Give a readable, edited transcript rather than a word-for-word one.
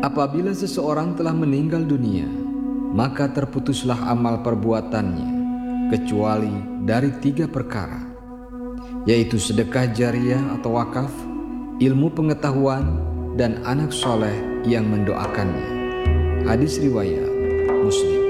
Apabila seseorang telah meninggal dunia, maka terputuslah amal perbuatannya, kecuali dari 3 perkara, yaitu sedekah jariah atau wakaf, ilmu pengetahuan, dan anak soleh yang mendoakannya. Hadis riwayat Muslim.